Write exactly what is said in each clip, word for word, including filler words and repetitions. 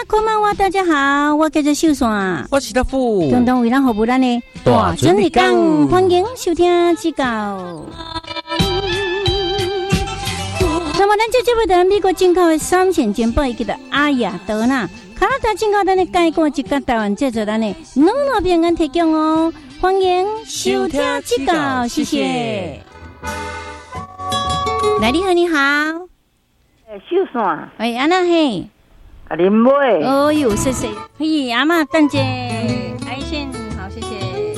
こんばんは，大家好，我叫做秀爽， 我是大富， 共同为咱服务咱的大准日讲，欢迎收听指教。那么，咱这节目在美国进口的三线简报，伊叫做阿雅德纳，加拿大进口咱的介绍一个台湾制作咱的两路平安提供哦，欢迎收听指教，谢谢。来，你好，你好， 诶，秀爽， 喂，安娜嘿。 啊，林妹， 哦哟，谢谢，嘿，阿妈，等姐，爱心，好，谢谢。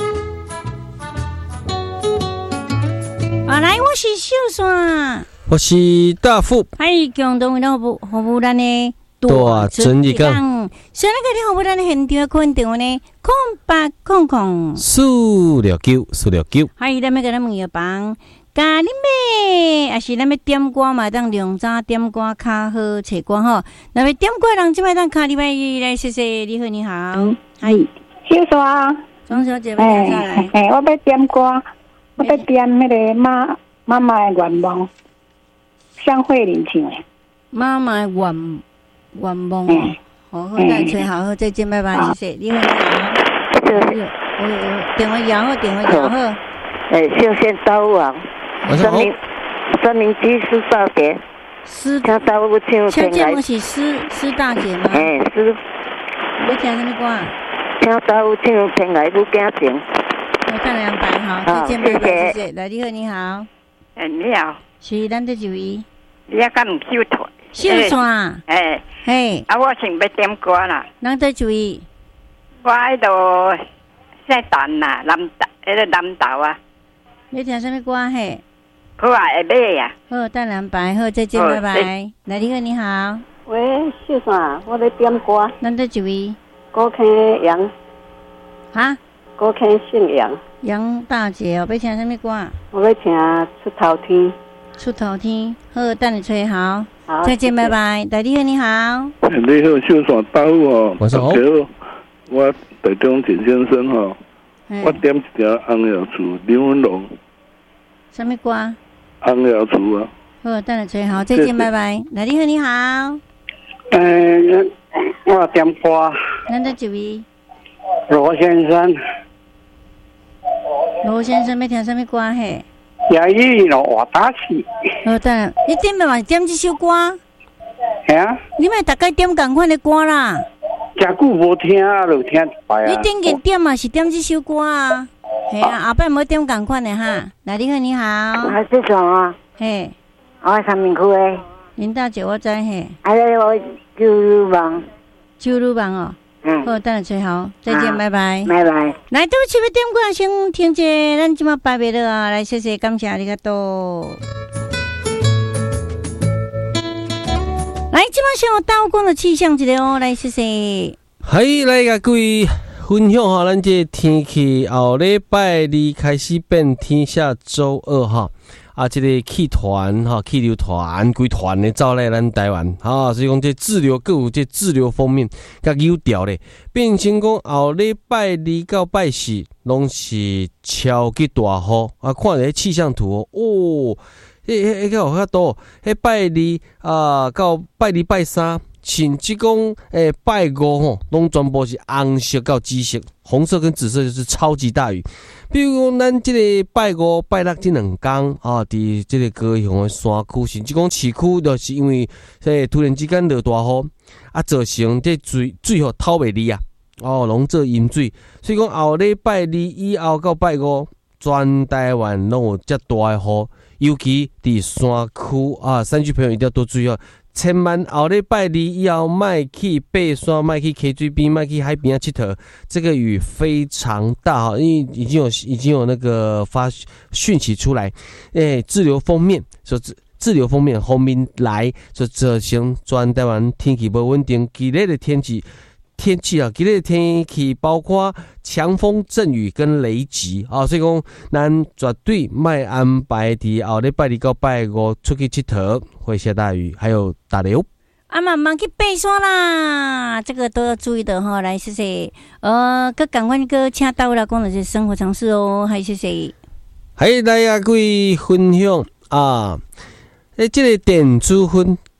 啊，来，我是秀爽， 我是大富， 嗨，共同为咱服务服务咱的大准日讲。 所以那个你服务咱的现场可以电话呢，空八空空四六九四六九。 嗨，咱们给咱们有帮。咖喱妹，也是咱要点歌嘛，当两早点歌较好找歌吼。那么点歌人即摆当咖喱妹来，谢谢，你好，你好， 嗨，秀爽， 庄小姐，哎哎，我要点歌，我要点那个妈妈妈的愿望，向慧玲唱的。 妈妈的愿愿望哦，好好再吹，好好再见，拜拜，谢谢，你好，你好，我我电话摇好，电话摇好， 哎，秀仙刀王。三明三明鸡施大姐， 施听到我唱小姐，我是施施大姐吗？ 哎，施。 你听什么歌？ 听到我唱《天涯有家情》。 我看两百哈，再见，拜拜，谢谢。来，你好，你好。 哎，你好。 是咱的主意。 你也敢唔秀团？ 秀团。 哎。 嘿。 啊，我想要点歌啦。 咱的主意。 我喺度西蛋呐，南岛，迄个南岛啊。 你听什么歌嘿？ 好啊，会买呀。 好，等两百，好，再见，拜拜。来，你好，你好。 喂，秀爽，我在点歌。 咱的主意。 高坑杨。 哈？ 高坑姓杨。 杨大姐哦，要听什么歌？ 我要听《出头天》。 出头天，好，等你吹好。 好， 再见，拜拜。来，你好，你好。 你好，秀爽，大夫哦。 晚上好。 我台中简先生哈，我点一条《红窑厝》林文龙。 什么歌？ 红窑厝啊。 好，等你吹好，再见，拜拜。来，你好，你好。 诶，我点歌。 咱的主意。 罗先生。 罗先生要听什么歌嘿？ 也伊咯话打死。 好，等你点咪嘛点这首歌？ 系啊。 你咪大概点同款的歌啦。 真久无听啊，就听一摆啊。 你点紧点嘛是点这首歌啊？系啊，后摆无点同款的哈。来，你好，你好。 啊，这种啊。 嘿。 我三明区的。 林大姐，我知嘿。 还有我九如网。 九如网哦。 嗯。 好，等下吹好，再见，拜拜。 拜拜。 来，对不起，要点歌先听者，咱即马拜拜了啊！来，谢谢，感谢你个多。来，即马先有刀光的气象一个哦，来，谢谢。 嗨，来甲各位分享哈，咱这天气后礼拜二开始变天，下周二哈。啊，这个气团哈，气流团规团的走来咱台湾哈，所以讲这滞留各有这滞留方面甲有调咧，变成讲后礼拜二到拜四拢是超级大雨啊！看下气象图哦，迄迄迄个有较多，迄拜二啊到拜二拜三。甚至讲，诶，拜五吼，拢全部是红色到紫色，红色跟紫色就是超级大雨。比如讲，咱这个拜五、拜六这两天啊，伫这个高雄的山区，甚至讲市区，就是因为诶突然之间落大雨，啊，造成这水水吼透袂离啊，哦，拢做淹水。所以讲后礼拜二以后到拜五，全台湾拢有遮大的雨，尤其伫山区啊，山区朋友一定要多注意哦。千万后礼拜二以后，莫去爬山，莫去溪水边，莫去海边啊佚佗。这个雨非常大哈，因为已经有已经有那个发讯息出来，诶，滞留锋面说滞滞留锋面后面来，就造成全台湾天气不稳定，激烈的天气。天气啊，今日的天气包括强风、阵雨跟雷击啊，所以讲咱绝对莫安排伫后礼拜二到拜五出去佚佗，会下大雨，还有打雷。 啊嘛，忙去爬山啦，这个都要注意的哈。来，谢谢。呃，佮赶快个请到啦，讲的是生活常识哦，还谢谢。 还来啊，各位分享啊，诶，这个电子烟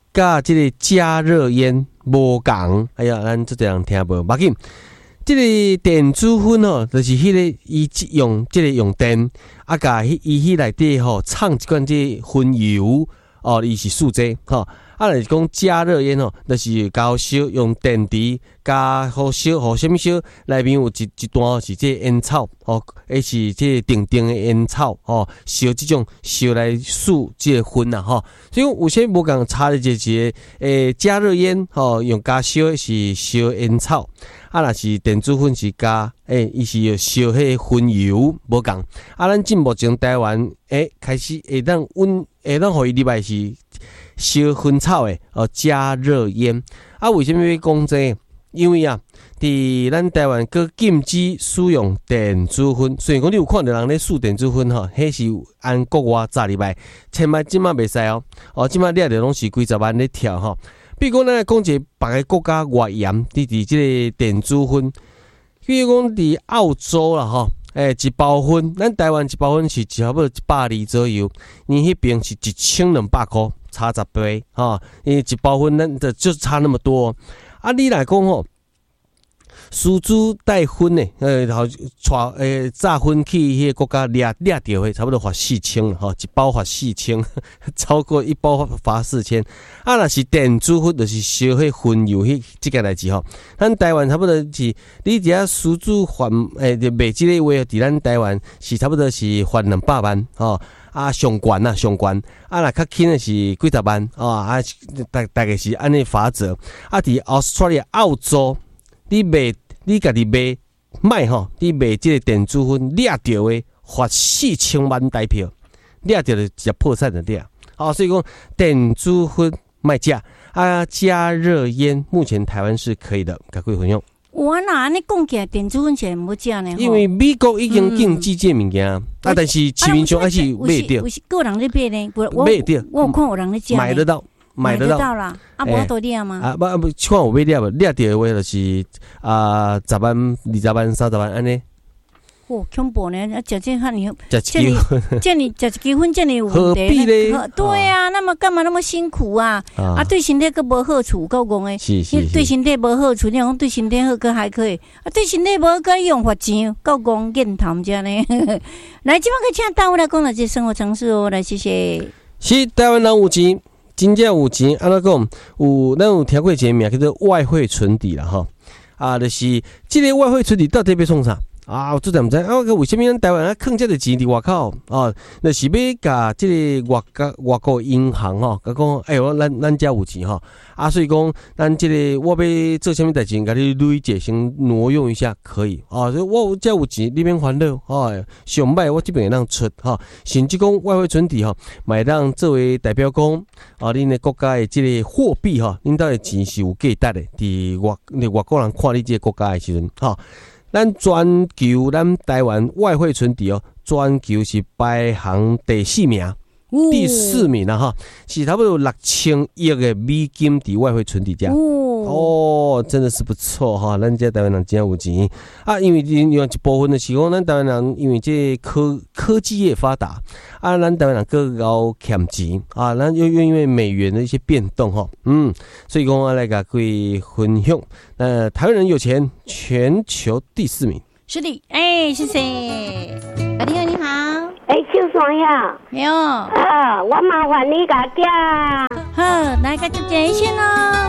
甲这个加热烟无共。哎呀，咱这样听无，要紧。这个电子烟吼，就是迄个伊用这个用电，啊，甲伊伊迄内底吼藏一罐这烟油，哦，伊是素质吼。啊，就是讲加热烟吼，就是高烧用电池加好烧，互什么烧？内面有一一段是这烟草，吼，迄是这定定的烟草，吼，烧这种烧来数这个烟呐，吼。所以有些无共差的就是诶加热烟，吼，用加烧是烧烟草，啊，若是电子烟是加诶，伊是要烧迄烟油无共。啊，咱进目前台湾诶开始会当阮会当互伊入来是。烧烟草的哦，加热烟啊，为什么要讲这個？因为啊，伫咱台湾佮禁止使用电子烟。虽然讲你有看到人咧使电子烟吼，迄是按国外炸入来，千万即马袂使哦。哦，即马掠着拢是几十万咧跳吼。比如讲，咱来讲一个别个国家外严，伫伫即个电子烟，比如讲伫澳洲啦吼。诶、欸，一包烟，咱台湾一包烟是差不多一百二左右，你迄边是一千两百块，差十倍哈。因为一包烟，咱就就差那么多。啊，你来讲吼，输出带烟的，呃，然后带诶炸烟去迄个国家掠掠着的，差不多罚四千了哈，一包罚四千，超过一包罚四千。啊，若是电子烟，就是烧迄烟油迄即个代志吼。咱台湾差不多是，你只要输出还诶，卖即个话，伫咱台湾是差不多是罚两百万吼。啊，上悬啊，上悬啊，若较轻的是几十万哦，啊，大大概是安尼法则。啊，伫 Australia 澳洲。你卖，你家己卖卖吼，你卖即个电子烟掠着的，罚四千万台票，掠着就直破产的掠。哦，所以讲电子烟卖价啊，加热烟目前台湾是可以的，甲各位朋友。 我哪安尼讲起来，电子烟是无食呢？ 因为美国已经禁止这物件，嗯、啊，但是市面上还是买得。 有是个人咧买呢，我买得， 我有看有人咧食， 买得到。 买得到啦，啊，无多掠吗？ 啊，不不，看有买掠无？掠着的话就是啊，十万、二十万、三十万安尼。 哦，恐怖呢！啊，食这汉你， 食一支这你食一支烟，这你有何必呢？ 对啊，那么干嘛那么辛苦啊？啊，对身体个无好处，够讲诶。 是是是。 对身体无好处，你讲对身体好个还可以，啊，对身体无好个用罚钱，够讲瘾头这呢。来，即摆个请单位来讲了这生活常识哦，来谢谢。 是台湾人有钱。真正有钱，安怎讲？有咱有听过一个名叫做外汇存底啦，吼啊，就是这个外汇存底到底要创啥？啊，我真正唔知啊，为什么咱台湾啊囥这个钱伫外口啊？就是要甲这个外国外国银行吼，甲讲，哎呦，咱咱家有钱吼啊，所以讲咱这个我要做什么代志，甲你累积先挪用一下可以啊。所以我家有钱，你免烦恼啊。上摆我这边会当出哈，甚至讲外汇存底吼，买当作为代表讲啊，恁的国家的这个货币哈，恁兜的钱是有价值的，伫外外国人看你这个国家的时阵哈。咱全球咱台湾外汇存底哦，全球是排行第四名，哦、第四名啊哈，是差不多六千亿的美金伫外汇存底价。哦, 哦，真的是不错哈，咱这台湾人真有钱啊！因为因为一部分的是讲，咱台湾人因为这科科技业发达啊，咱台湾人更高欠钱啊，咱又因为美元的一些变动哈，嗯，所以讲我来甲各位分享，呃，台湾人有钱，全球第四名。 是的，哎，谢谢。老弟你好， 哎，秀双呀， 没有啊，我麻烦你家家。 好，来个就点一下喽。